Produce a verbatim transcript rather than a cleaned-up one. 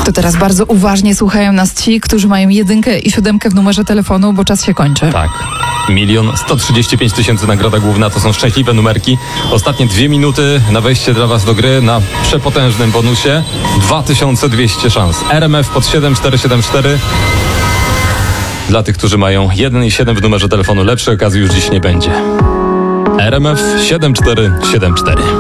To teraz bardzo uważnie słuchają nas ci, którzy mają jedynkę i siódemkę w numerze telefonu, bo czas się kończy. Tak. Milion sto trzydzieści pięć tysięcy nagroda główna, to są szczęśliwe numerki. Ostatnie dwie minuty na wejście dla was do gry na przepotężnym bonusie. dwa tysiące dwieście szans. R M F pod siedem cztery siedem cztery. Dla tych, którzy mają jeden i siedem w numerze telefonu, lepszej okazji już dziś nie będzie. R M F siedem cztery siedem cztery.